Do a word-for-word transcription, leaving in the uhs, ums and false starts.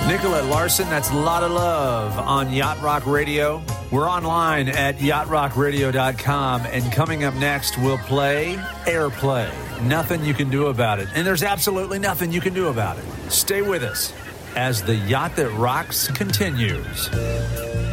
Nicolette Larson, that's a lot of love on Yacht Rock Radio. We're online at yacht rock radio dot com, and coming up next, we'll play Airplay. Nothing you can do about it. And there's absolutely nothing you can do about it. Stay with us as the Yacht That Rocks continues.